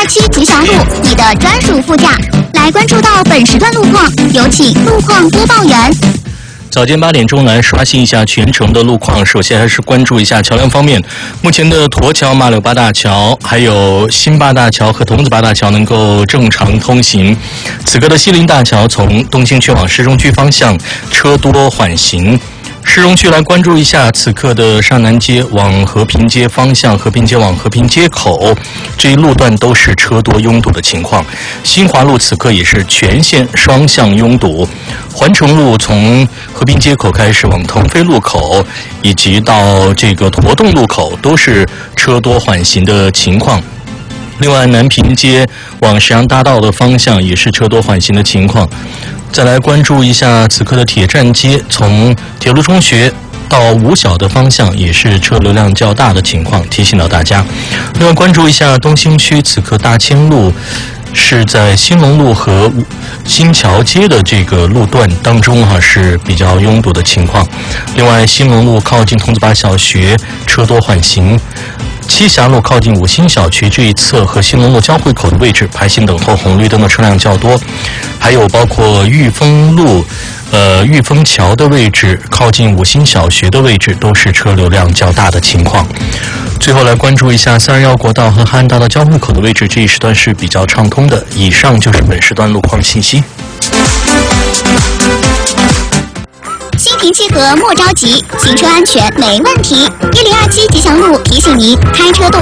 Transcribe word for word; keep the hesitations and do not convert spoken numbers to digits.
七吉祥路，你的专属副驾。来关注到本时段路况，有请路况播报员。 早间八点钟来刷新一下全程的路况。首先还是关注一下桥梁方面，目前的沱桥、马柳八大桥，还有新八大桥和桐子八大桥能够正常通行。此刻的西林大桥从东兴区往市中区方向车多缓行。市中区来关注一下此刻的上南街往和平街方向，和平街往和平街口这一路段都是车多拥堵的情况。新华路此刻也是全线双向拥堵。环城路从和平街口开始往腾飞路口以及到这个驼洞路口都是车多缓行的情况。另外，南平街往石杨大道的方向也是车多缓行的情况。再来关注一下此刻的铁站街，从铁路中学到五小的方向也是车流量较大的情况，提醒到大家。另外关注一下东兴区，此刻大清路是在兴隆路和新桥街的这个路段当中哈、啊、是比较拥堵的情况。另外，兴隆路靠近桐子八小学车多缓行。栖霞路靠近五星小区这一侧和兴隆路交汇口的位置排行等候红绿灯的车辆较多，还有包括裕丰路、呃裕丰桥的位置靠近五星小学的位置都是车流量较大的情况。最后来关注一下三二一国道和汉大道交汇口的位置，这一时段是比较畅通的。以上就是本时段路况信息。 心平气和莫着急，行车安全没问题。一零二七吉祥路提醒您，开车动